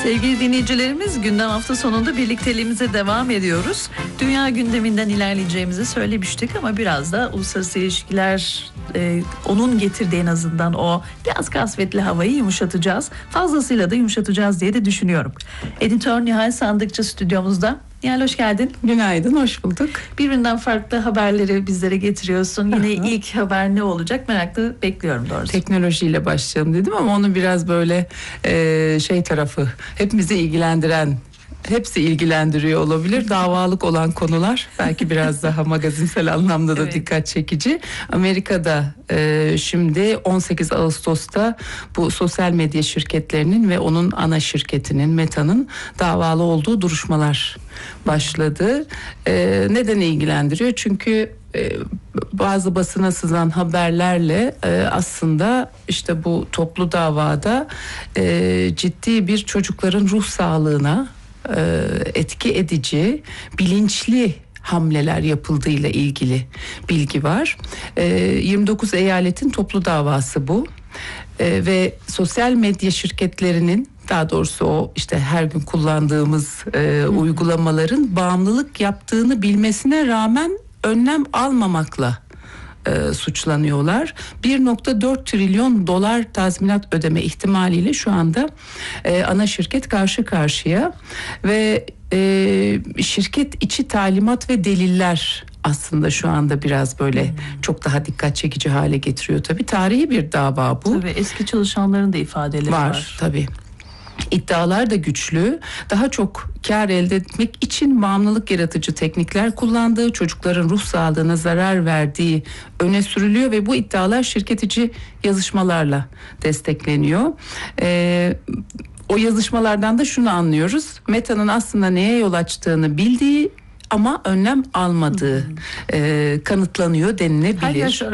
Sevgili dinleyicilerimiz, gündem hafta sonunda birlikteliğimize devam ediyoruz. Dünya gündeminden ilerleyeceğimizi söylemiştik ama biraz da uluslararası ilişkiler, onun getirdiği en azından o biraz kasvetli havayı yumuşatacağız. Fazlasıyla da yumuşatacağız diye de düşünüyorum. Editör Nihal Sandıkçı stüdyomuzda. Nihal, hoş geldin. Günaydın, hoş bulduk. Birbirinden farklı haberleri bizlere getiriyorsun. Yine ilk haber ne olacak merakla bekliyorum doğrusu. Teknolojiyle başlayalım dedim ama onun biraz böyle tarafı, hepimizi ilgilendiren, hepsi ilgilendiriyor olabilir. Davalık olan konular belki biraz daha magazinsel anlamda da evet, dikkat çekici. Amerika'da şimdi 18 Ağustos'ta bu sosyal medya şirketlerinin ve onun ana şirketinin Meta'nın davalı olduğu duruşmalar başladı. Neden ilgilendiriyor? Çünkü bazı basına sızan haberlerle aslında işte bu toplu davada ciddi bir çocukların ruh sağlığına etki edici, bilinçli hamleler yapıldığıyla ilgili bilgi var. 29 eyaletin toplu davası bu. Ve sosyal medya şirketlerinin, daha doğrusu o işte her gün kullandığımız uygulamaların bağımlılık yaptığını bilmesine rağmen önlem almamakla suçlanıyorlar. 1.4 trilyon dolar tazminat ödeme ihtimaliyle şu anda ana şirket karşı karşıya ve şirket içi talimat ve deliller aslında şu anda biraz böyle çok daha dikkat çekici hale getiriyor. Tabii tarihi bir dava bu. Tabii eski çalışanların da ifadeleri var. Tabii. İddialar da güçlü. Daha çok kar elde etmek için bağımlılık yaratıcı teknikler kullandığı, çocukların ruh sağlığına zarar verdiği öne sürülüyor ve bu iddialar şirket içi yazışmalarla destekleniyor. O yazışmalardan da şunu anlıyoruz: Meta'nın aslında neye yol açtığını bildiği ama önlem almadığı kanıtlanıyor denilebilir.